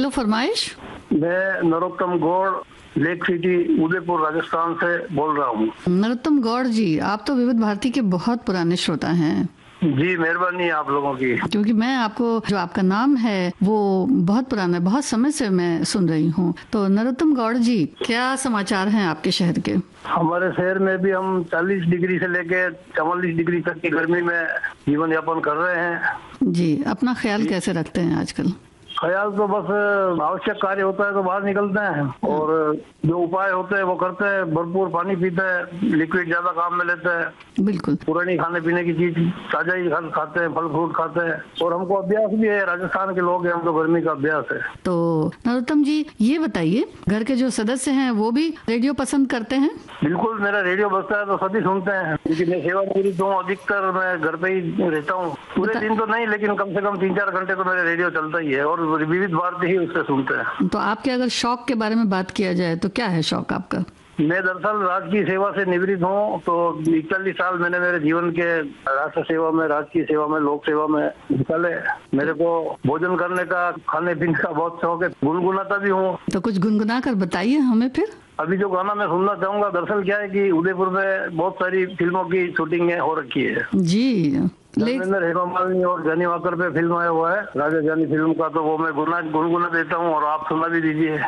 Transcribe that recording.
लो फरमाइश। मैं Narottam Gaur, lake city, Udaipur, Rajasthan से बोल रहा हूँ। नरोत्तम गौड़ जी, आप तो विविध भारती के बहुत पुराने श्रोता हैं। जी, मेहरबानी आप लोगों की। क्योंकि मैं आपको, जो आपका नाम है वो बहुत पुराना है, बहुत समय से मैं सुन रही हूँ। तो नरोत्तम गौड़ जी, क्या समाचार हैं आपके शहर के? हमारे शहर में भी हम 40 डिग्री से लेके 44 डिग्री तक की गर्मी में जीवन यापन कर रहे हैं। जी, अपना ख्याल कैसे रखते हैं आजकल? ख्याल तो बस आवश्यक कार्य होता है तो बाहर निकलते हैं, और जो उपाय होते हैं वो करते हैं। भरपूर पानी पीते हैं, लिक्विड ज्यादा काम में लेते हैं। बिल्कुल। पुरानी खाने पीने की चीज ताजा ही खाते हैं, फल फ्रूट खाते हैं, और हमको अभ्यास भी है। राजस्थान के लोग हैं, हमको गर्मी का अभ्यास है। तो नरोत्तम जी, ये बताइए, घर के जो सदस्य हैं वो भी रेडियो पसंद करते हैं? बिल्कुल, मेरा रेडियो बजता है तो सभी सुनते हैं, क्योंकि मैं सेवानिवृत्त हूँ। अधिकतर मैं घर पे ही रहता हूँ। पूरे दिन तो नहीं, लेकिन कम से कम 3-4 घंटे तो मेरा रेडियो चलता ही है, और विविध भारती ही उससे सुनते हैं। तो आपके अगर शौक के बारे में बात किया जाए तो क्या है शौक आपका? मैं दरअसल राजकीय सेवा से निवृत्त हूँ, तो 41 साल मैंने मेरे जीवन के राष्ट्र सेवा में, राजकीय सेवा में, लोक सेवा में निकाले। मेरे को भोजन करने का, खाने पीने का बहुत शौक है। गुनगुनाता भी हूँ। तो कुछ गुनगुना कर बताइए हमें फिर। अभी जो गाना मैं सुनना चाहूंगा, दरअसल क्या है कि उदयपुर में बहुत सारी फिल्मों की शूटिंग हो रखी है जी। हेमा मालिनी और जानी वाकर पे फिल्म आया हुआ है, राजा जानी फिल्म का। तो वो मैं गुनगुना देता हूँ, और आप सुना भी दीजिए।